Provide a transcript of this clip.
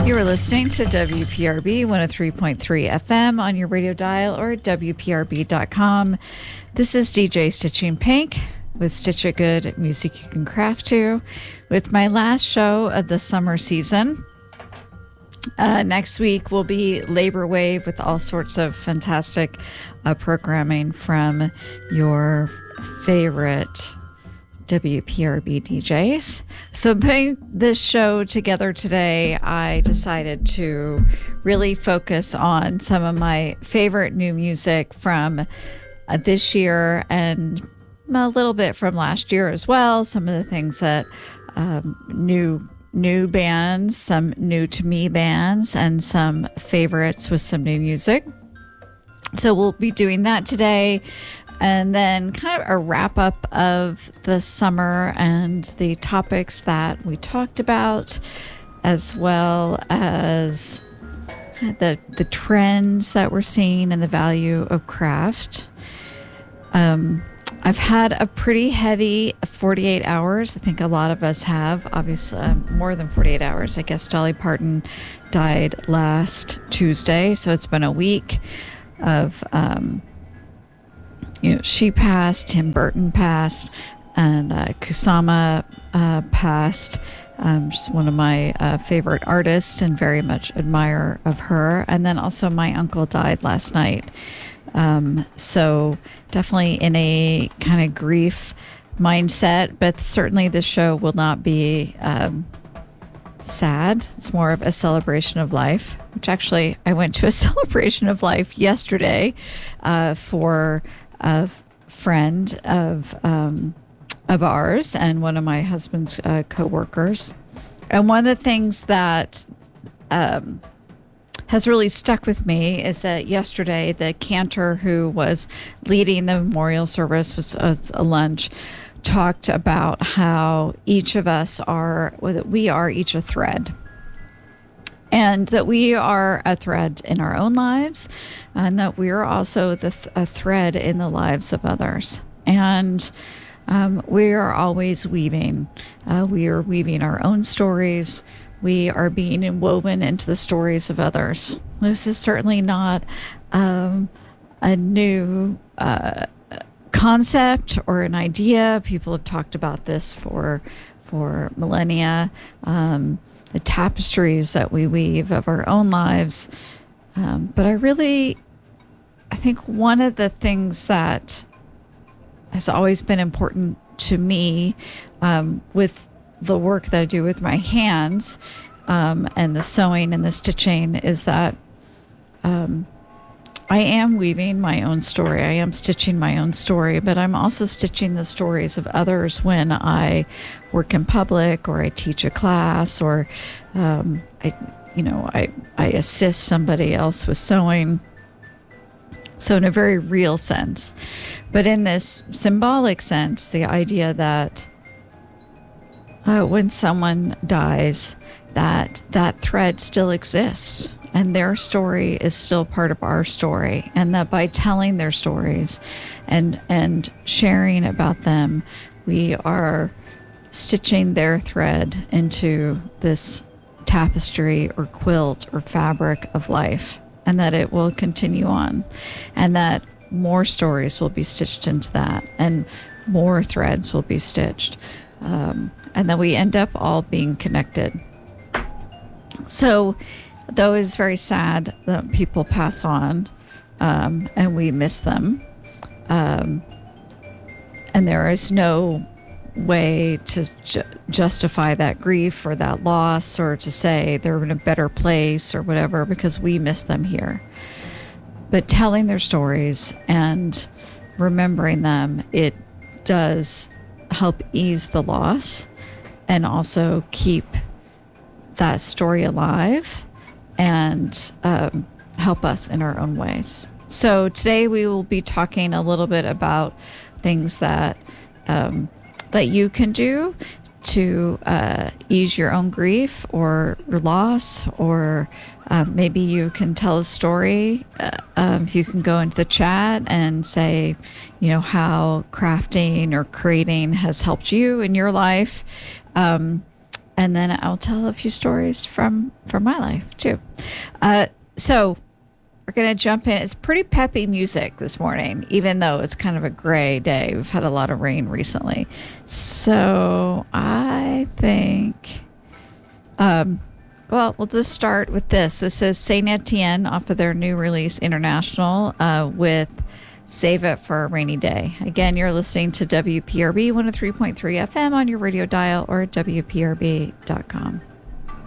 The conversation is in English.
You are listening to WPRB 103.3 FM on your radio dial or at WPRB.com. This is DJ Stitching Pink with Stitch It Good music you can craft to, with my last show of the summer season. Next week will be Labor Wave with all sorts of fantastic programming from your favorite WPRB DJs. So putting this show together today, I decided to really focus on some of my favorite new music from this year and a little bit from last year as well. Some of the things that new bands, some new to me bands, and some favorites with some new music. So we'll be doing that today. And then kind of a wrap up of the summer and the topics that we talked about, as well as the trends that we're seeing and the value of craft. I've had a pretty heavy 48 hours. I think a lot of us have, obviously, more than 48 hours. I guess Dolly Parton died last Tuesday, so it's been a week of... she passed, Tim Burton passed, and Kusama passed. She's one of my favorite artists and very much admire of her. And then also my uncle died last night. So definitely in a kind of grief mindset, but certainly the show will not be sad. It's more of a celebration of life, which actually I went to a celebration of life yesterday for a friend of ours and one of my husband's co-workers. And one of the things that has really stuck with me is that yesterday the cantor who was leading the memorial service was a lunch, talked about how each of us we are each a thread. And that we are a thread in our own lives, and that we are also a thread in the lives of others. And we are always weaving. We are weaving our own stories. We are being woven into the stories of others. This is certainly not a new concept or an idea. People have talked about this for millennia. The tapestries that we weave of our own lives. But I think one of the things that has always been important to me with the work that I do with my hands and the sewing and the stitching is that I am weaving my own story. I am stitching my own story, but I'm also stitching the stories of others when I work in public or I teach a class or I assist somebody else with sewing. So in a very real sense, but in this symbolic sense, the idea that when someone dies, that thread still exists. And their story is still part of our story. And that by telling their stories and sharing about them, we are stitching their thread into this tapestry or quilt or fabric of life. And that it will continue on. And that more stories will be stitched into that. And more threads will be stitched. And that we end up all being connected. So... though it's very sad that people pass on and we miss them. And there is no way to justify that grief or that loss or to say they're in a better place or whatever because we miss them here. But telling their stories and remembering them, it does help ease the loss and also keep that story alive and help us in our own ways. So today we will be talking a little bit about things that you can do to ease your own grief or your loss, or maybe you can tell a story. You can go into the chat and say, how crafting or creating has helped you in your life. and then I'll tell a few stories from my life too. So we're going to jump in. It's pretty peppy music this morning, even though it's kind of a gray day. We've had a lot of rain recently. So I think, well, we'll just start with this. This is Saint Etienne off of their new release, International, with Save It for a Rainy Day. Again, you're listening to WPRB 103.3 FM on your radio dial or at WPRB.com.